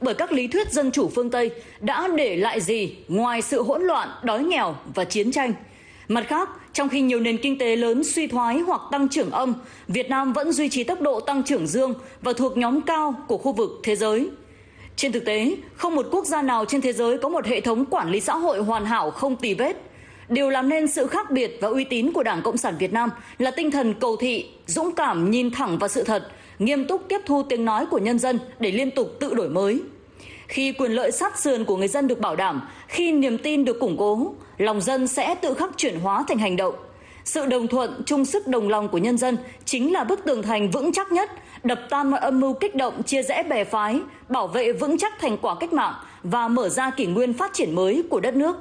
bởi các lý thuyết dân chủ phương Tây đã để lại gì ngoài sự hỗn loạn, đói nghèo và chiến tranh. Mặt khác, trong khi nhiều nền kinh tế lớn suy thoái hoặc tăng trưởng âm, Việt Nam vẫn duy trì tốc độ tăng trưởng dương và thuộc nhóm cao của khu vực thế giới. Trên thực tế, không một quốc gia nào trên thế giới có một hệ thống quản lý xã hội hoàn hảo không tì vết. Điều làm nên sự khác biệt và uy tín của Đảng Cộng sản Việt Nam là tinh thần cầu thị, dũng cảm nhìn thẳng vào sự thật, nghiêm túc tiếp thu tiếng nói của nhân dân để liên tục tự đổi mới. Khi quyền lợi sát sườn của người dân được bảo đảm, khi niềm tin được củng cố, lòng dân sẽ tự khắc chuyển hóa thành hành động. Sự đồng thuận, chung sức đồng lòng của nhân dân chính là bức tường thành vững chắc nhất, đập tan mọi âm mưu kích động, chia rẽ bè phái, bảo vệ vững chắc thành quả cách mạng và mở ra kỷ nguyên phát triển mới của đất nước.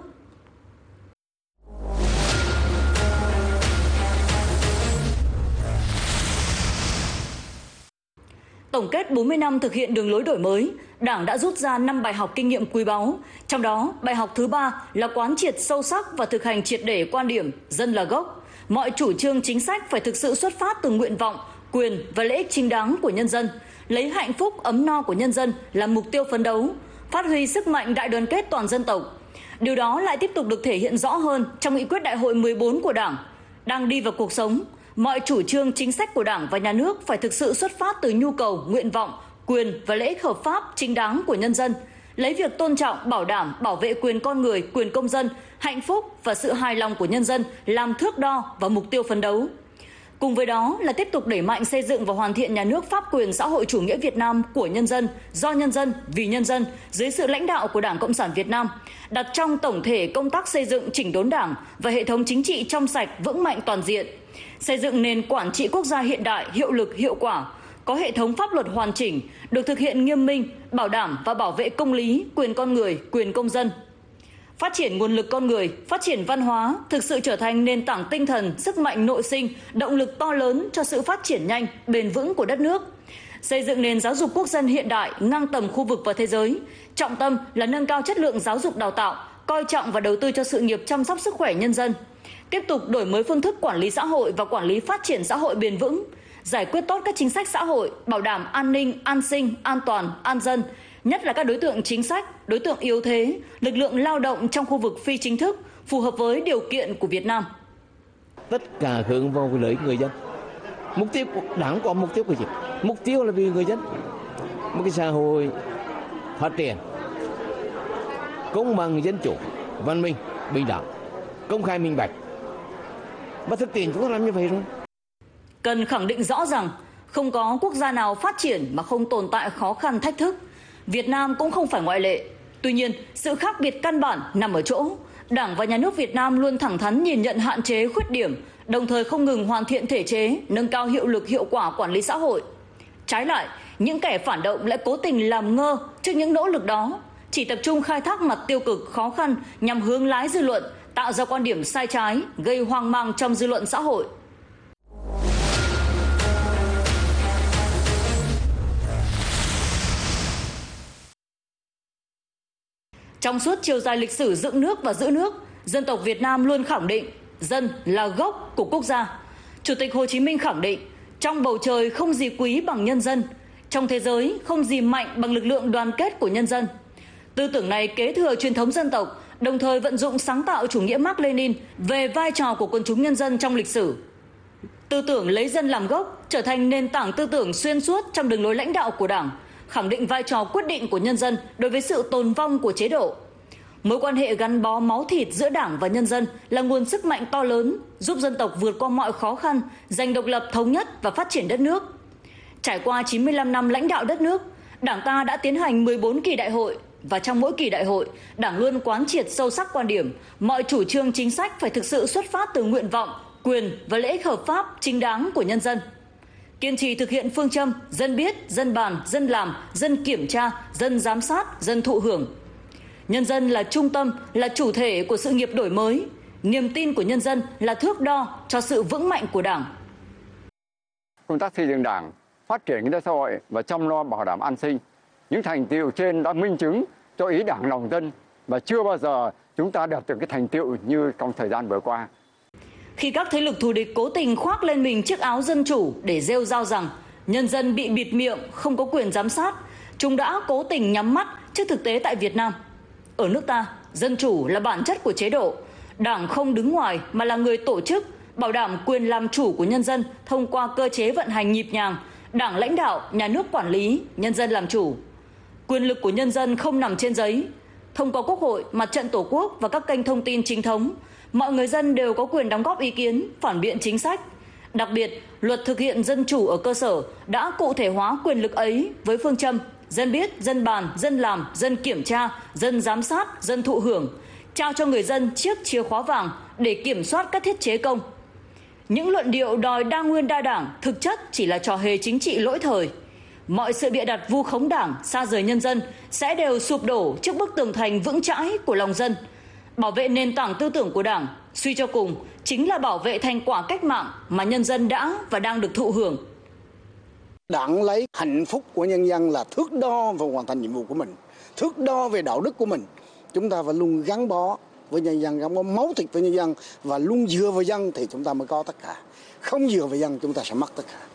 Tổng kết 40 năm thực hiện đường lối đổi mới, Đảng đã rút ra 5 bài học kinh nghiệm quý báu. Trong đó, bài học thứ 3 là quán triệt sâu sắc và thực hành triệt để quan điểm dân là gốc. Mọi chủ trương chính sách phải thực sự xuất phát từ nguyện vọng, quyền và lợi ích chính đáng của nhân dân, lấy hạnh phúc ấm no của nhân dân là mục tiêu phấn đấu, phát huy sức mạnh đại đoàn kết toàn dân tộc. Điều đó lại tiếp tục được thể hiện rõ hơn trong nghị quyết Đại hội 14 của Đảng. Đang đi vào cuộc sống, mọi chủ trương chính sách của Đảng và Nhà nước phải thực sự xuất phát từ nhu cầu, nguyện vọng, quyền và lợi ích hợp pháp chính đáng của nhân dân, lấy việc tôn trọng, bảo đảm, bảo vệ quyền con người, quyền công dân, hạnh phúc và sự hài lòng của nhân dân làm thước đo và mục tiêu phấn đấu. Cùng với đó là tiếp tục đẩy mạnh xây dựng và hoàn thiện nhà nước pháp quyền xã hội chủ nghĩa Việt Nam của nhân dân, do nhân dân, vì nhân dân, dưới sự lãnh đạo của Đảng Cộng sản Việt Nam, đặt trong tổng thể công tác xây dựng chỉnh đốn Đảng và hệ thống chính trị trong sạch, vững mạnh toàn diện, xây dựng nền quản trị quốc gia hiện đại, hiệu lực, hiệu quả, có hệ thống pháp luật hoàn chỉnh, được thực hiện nghiêm minh, bảo đảm và bảo vệ công lý, quyền con người, quyền công dân. Phát triển nguồn lực con người, phát triển văn hóa thực sự trở thành nền tảng tinh thần, sức mạnh nội sinh, động lực to lớn cho sự phát triển nhanh, bền vững của đất nước. Xây dựng nền giáo dục quốc dân hiện đại, ngang tầm khu vực và thế giới. Trọng tâm là nâng cao chất lượng giáo dục đào tạo, coi trọng và đầu tư cho sự nghiệp chăm sóc sức khỏe nhân dân. Tiếp tục đổi mới phương thức quản lý xã hội và quản lý phát triển xã hội bền vững, giải quyết tốt các chính sách xã hội, bảo đảm an ninh, an sinh, an toàn, an dân, nhất là các đối tượng chính sách, đối tượng yếu thế, lực lượng lao động trong khu vực phi chính thức, phù hợp với điều kiện của Việt Nam. Tất cả hướng vào lợi ích người dân. Mục tiêu của Đảng có mục tiêu của gì? Mục tiêu là vì người dân. Một cái xã hội phát triển, công bằng, dân chủ, văn minh, bình đẳng, công khai, minh bạch. Và thực tiễn chúng ta làm như vậy rồi. Cần khẳng định rõ rằng không có quốc gia nào phát triển mà không tồn tại khó khăn thách thức. Việt Nam cũng không phải ngoại lệ. Tuy nhiên, sự khác biệt căn bản nằm ở chỗ Đảng và Nhà nước Việt Nam luôn thẳng thắn nhìn nhận hạn chế, khuyết điểm, đồng thời không ngừng hoàn thiện thể chế, nâng cao hiệu lực, hiệu quả quản lý xã hội. Trái lại, những kẻ phản động lại cố tình làm ngơ trước những nỗ lực đó, chỉ tập trung khai thác mặt tiêu cực, khó khăn nhằm hướng lái dư luận, tạo ra quan điểm sai trái, gây hoang mang trong dư luận xã hội. Trong suốt chiều dài lịch sử dựng nước và giữ nước, dân tộc Việt Nam luôn khẳng định dân là gốc của quốc gia. Chủ tịch Hồ Chí Minh khẳng định trong bầu trời không gì quý bằng nhân dân, trong thế giới không gì mạnh bằng lực lượng đoàn kết của nhân dân. Tư tưởng này kế thừa truyền thống dân tộc, đồng thời vận dụng sáng tạo chủ nghĩa Mác Lênin về vai trò của quần chúng nhân dân trong lịch sử. Tư tưởng lấy dân làm gốc trở thành nền tảng tư tưởng xuyên suốt trong đường lối lãnh đạo của Đảng, khẳng định vai trò quyết định của nhân dân đối với sự tồn vong của chế độ. Mối quan hệ gắn bó máu thịt giữa Đảng và nhân dân là nguồn sức mạnh to lớn, giúp dân tộc vượt qua mọi khó khăn, giành độc lập, thống nhất và phát triển đất nước. Trải qua 95 năm lãnh đạo đất nước, Đảng ta đã tiến hành 14 kỳ đại hội, và trong mỗi kỳ đại hội, Đảng luôn quán triệt sâu sắc quan điểm mọi chủ trương chính sách phải thực sự xuất phát từ nguyện vọng, quyền và lợi ích hợp pháp chính đáng của nhân dân. Kiên trì thực hiện phương châm dân biết, dân bàn, dân làm, dân kiểm tra, dân giám sát, dân thụ hưởng. Nhân dân là trung tâm, là chủ thể của sự nghiệp đổi mới. Niềm tin của nhân dân là thước đo cho sự vững mạnh của Đảng. Công tác xây dựng Đảng, phát triển kinh tế xã hội và chăm lo bảo đảm an sinh. Những thành tựu trên đã minh chứng cho ý Đảng lòng dân và chưa bao giờ chúng ta đạt được cái thành tựu như trong thời gian vừa qua. Khi các thế lực thù địch cố tình khoác lên mình chiếc áo dân chủ để rêu rao rằng nhân dân bị bịt miệng, không có quyền giám sát, chúng đã cố tình nhắm mắt trước thực tế tại Việt Nam. Ở nước ta, dân chủ là bản chất của chế độ. Đảng không đứng ngoài mà là người tổ chức, bảo đảm quyền làm chủ của nhân dân thông qua cơ chế vận hành nhịp nhàng, Đảng lãnh đạo, nhà nước quản lý, nhân dân làm chủ. Quyền lực của nhân dân không nằm trên giấy. Thông qua Quốc hội, Mặt trận Tổ quốc và các kênh thông tin chính thống, mọi người dân đều có quyền đóng góp ý kiến, phản biện chính sách. Đặc biệt, luật thực hiện dân chủ ở cơ sở đã cụ thể hóa quyền lực ấy với phương châm dân biết, dân bàn, dân làm, dân kiểm tra, dân giám sát, dân thụ hưởng, trao cho người dân chiếc chìa khóa vàng để kiểm soát các thiết chế công. Những luận điệu đòi đa nguyên đa đảng thực chất chỉ là trò hề chính trị lỗi thời. Mọi sự bịa đặt vu khống Đảng, xa rời nhân dân sẽ đều sụp đổ trước bức tường thành vững chãi của lòng dân. Bảo vệ nền tảng tư tưởng của Đảng, suy cho cùng, chính là bảo vệ thành quả cách mạng mà nhân dân đã và đang được thụ hưởng. Đảng lấy hạnh phúc của nhân dân là thước đo và hoàn thành nhiệm vụ của mình, thước đo về đạo đức của mình. Chúng ta phải luôn gắn bó với nhân dân, gắn bó máu thịt với nhân dân và luôn dựa vào dân thì chúng ta mới có tất cả. Không dựa vào dân chúng ta sẽ mất tất cả.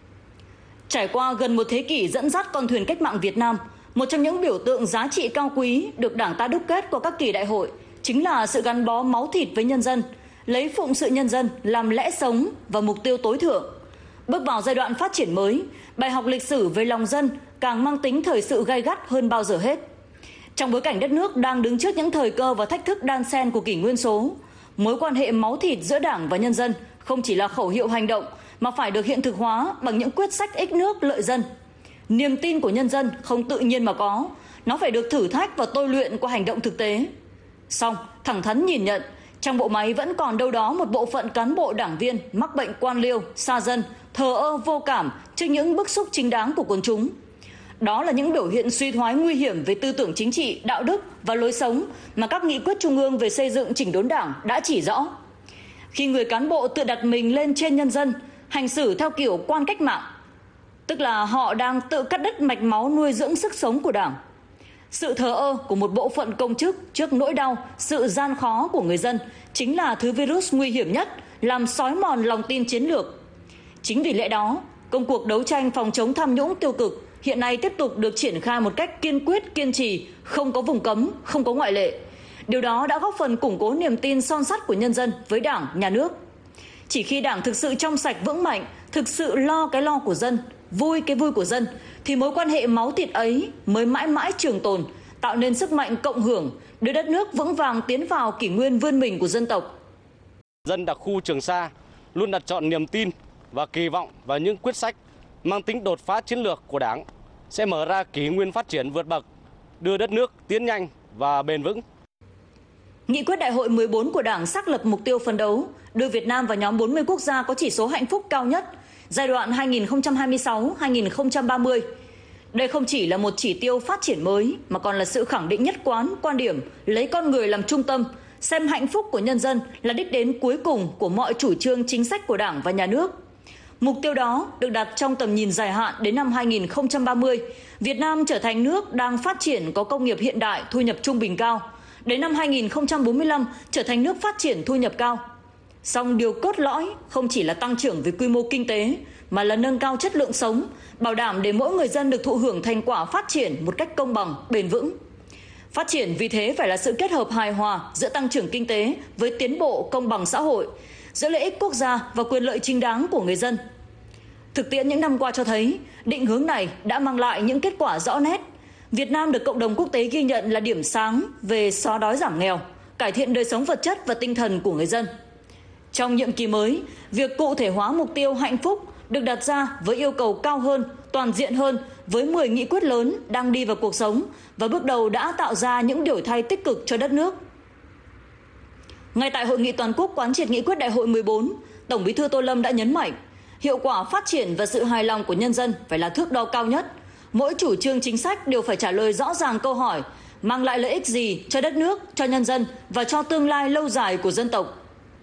Trải qua gần một thế kỷ dẫn dắt con thuyền cách mạng Việt Nam, một trong những biểu tượng giá trị cao quý được Đảng ta đúc kết qua các kỳ đại hội chính là sự gắn bó máu thịt với nhân dân, lấy phụng sự nhân dân làm lẽ sống và mục tiêu tối thượng. Bước vào giai đoạn phát triển mới, bài học lịch sử về lòng dân càng mang tính thời sự gay gắt hơn bao giờ hết. Trong bối cảnh đất nước đang đứng trước những thời cơ và thách thức đan xen của kỷ nguyên số, mối quan hệ máu thịt giữa Đảng và nhân dân không chỉ là khẩu hiệu hành động mà phải được hiện thực hóa bằng những quyết sách ích nước lợi dân. Niềm tin của nhân dân không tự nhiên mà có, nó phải được thử thách và tôi luyện qua hành động thực tế. Song, thẳng thắn nhìn nhận, trong bộ máy vẫn còn đâu đó một bộ phận cán bộ đảng viên mắc bệnh quan liêu, xa dân, thờ ơ vô cảm trước những bức xúc chính đáng của quần chúng. Đó là những biểu hiện suy thoái nguy hiểm về tư tưởng chính trị, đạo đức và lối sống mà các nghị quyết trung ương về xây dựng chỉnh đốn Đảng đã chỉ rõ. Khi người cán bộ tự đặt mình lên trên nhân dân, hành xử theo kiểu quan cách mạng, tức là họ đang tự cắt đứt mạch máu nuôi dưỡng sức sống của Đảng. Sự thờ ơ của một bộ phận công chức trước nỗi đau, sự gian khó của người dân chính là thứ virus nguy hiểm nhất, làm xói mòn lòng tin chiến lược. Chính vì lẽ đó, công cuộc đấu tranh phòng chống tham nhũng tiêu cực hiện nay tiếp tục được triển khai một cách kiên quyết, kiên trì, không có vùng cấm, không có ngoại lệ. Điều đó đã góp phần củng cố niềm tin son sắt của nhân dân với Đảng, nhà nước. Chỉ khi Đảng thực sự trong sạch vững mạnh, thực sự lo cái lo của dân, vui cái vui của dân, thì mối quan hệ máu thịt ấy mới mãi mãi trường tồn, tạo nên sức mạnh cộng hưởng, đưa đất nước vững vàng tiến vào kỷ nguyên vươn mình của dân tộc. Dân đặc khu Trường Sa luôn đặt trọn niềm tin và kỳ vọng vào những quyết sách mang tính đột phá chiến lược của Đảng sẽ mở ra kỷ nguyên phát triển vượt bậc, đưa đất nước tiến nhanh và bền vững. Nghị quyết Đại hội 14 của Đảng xác lập mục tiêu phấn đấu đưa Việt Nam vào nhóm 40 quốc gia có chỉ số hạnh phúc cao nhất giai đoạn 2026-2030. Đây không chỉ là một chỉ tiêu phát triển mới mà còn là sự khẳng định nhất quán, quan điểm lấy con người làm trung tâm, xem hạnh phúc của nhân dân là đích đến cuối cùng của mọi chủ trương chính sách của Đảng và nhà nước. Mục tiêu đó được đặt trong tầm nhìn dài hạn đến năm 2030, Việt Nam trở thành nước đang phát triển có công nghiệp hiện đại, thu nhập trung bình cao. Đến năm 2045 trở thành nước phát triển thu nhập cao. Song điều cốt lõi không chỉ là tăng trưởng về quy mô kinh tế mà là nâng cao chất lượng sống, bảo đảm để mỗi người dân được thụ hưởng thành quả phát triển một cách công bằng, bền vững. Phát triển vì thế phải là sự kết hợp hài hòa giữa tăng trưởng kinh tế với tiến bộ công bằng xã hội, giữa lợi ích quốc gia và quyền lợi chính đáng của người dân. Thực tiễn những năm qua cho thấy, định hướng này đã mang lại những kết quả rõ nét. Việt Nam được cộng đồng quốc tế ghi nhận là điểm sáng về xóa đói giảm nghèo, cải thiện đời sống vật chất và tinh thần của người dân. Trong nhiệm kỳ mới, việc cụ thể hóa mục tiêu hạnh phúc được đặt ra với yêu cầu cao hơn, toàn diện hơn với 10 nghị quyết lớn đang đi vào cuộc sống và bước đầu đã tạo ra những đổi thay tích cực cho đất nước. Ngay tại Hội nghị toàn quốc quán triệt nghị quyết Đại hội 14, Tổng Bí thư Tô Lâm đã nhấn mạnh, hiệu quả phát triển và sự hài lòng của nhân dân phải là thước đo cao nhất. Mỗi chủ trương chính sách đều phải trả lời rõ ràng câu hỏi mang lại lợi ích gì cho đất nước, cho nhân dân và cho tương lai lâu dài của dân tộc.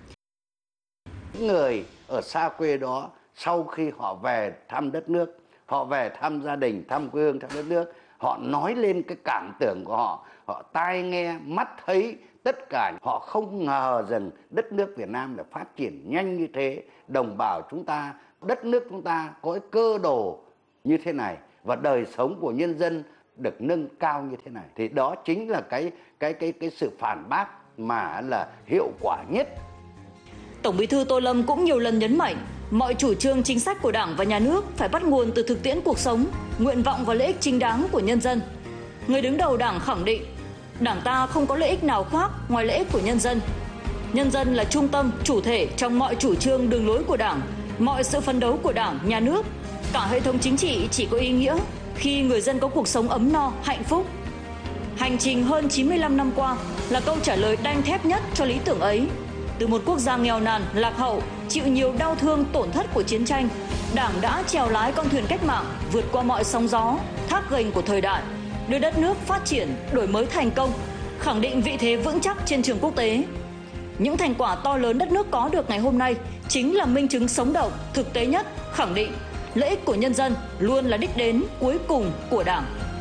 Những người ở xa quê đó sau khi họ về thăm đất nước, họ về thăm gia đình, thăm quê hương, thăm đất nước, họ nói lên cái cảm tưởng của họ, họ tai nghe, mắt thấy, tất cả họ không ngờ rằng đất nước Việt Nam đã phát triển nhanh như thế, đồng bào chúng ta, đất nước chúng ta có cái cơ đồ như thế này và đời sống của nhân dân được nâng cao như thế này. Thì đó chính là cái sự phản bác mà là hiệu quả nhất. Tổng Bí thư Tô Lâm cũng nhiều lần nhấn mạnh, mọi chủ trương chính sách của Đảng và Nhà nước phải bắt nguồn từ thực tiễn cuộc sống, nguyện vọng và lợi ích chính đáng của nhân dân. Người đứng đầu Đảng khẳng định, Đảng ta không có lợi ích nào khác ngoài lợi ích của nhân dân. Nhân dân là trung tâm, chủ thể trong mọi chủ trương đường lối của Đảng, mọi sự phấn đấu của Đảng, Nhà nước. Cả hệ thống chính trị chỉ có ý nghĩa khi người dân có cuộc sống ấm no, hạnh phúc. Hành trình hơn 95 năm qua là câu trả lời đanh thép nhất cho lý tưởng ấy. Từ một quốc gia nghèo nàn, lạc hậu, chịu nhiều đau thương tổn thất của chiến tranh, Đảng đã chèo lái con thuyền cách mạng vượt qua mọi sóng gió, thác gềnh của thời đại, đưa đất nước phát triển, đổi mới thành công, khẳng định vị thế vững chắc trên trường quốc tế. Những thành quả to lớn đất nước có được ngày hôm nay chính là minh chứng sống động, thực tế nhất, khẳng định lợi ích của nhân dân luôn là đích đến cuối cùng của Đảng.